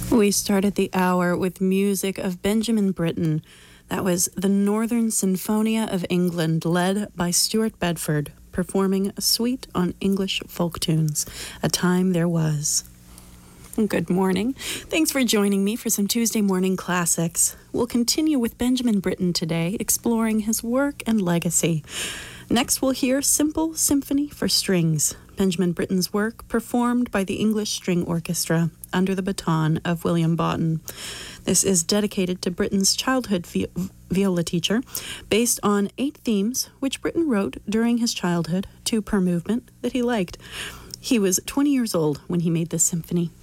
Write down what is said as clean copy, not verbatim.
We started the hour with music of Benjamin Britten. That was the Northern Sinfonia of England, led by Stuart Bedford, performing a suite on English folk tunes, A Time There Was. Good morning. Thanks for joining me for some Tuesday morning classics. We'll continue with Benjamin Britten today, exploring his work and legacy. Next, we'll hear Simple Symphony for Strings, Benjamin Britten's work performed by the English String Orchestra under the baton of William Boughton. This is dedicated to Britten's childhood viola teacher, based on 8 themes which Britten wrote during his childhood, 2 per movement, that he liked. He was 20 years old when he made this symphony.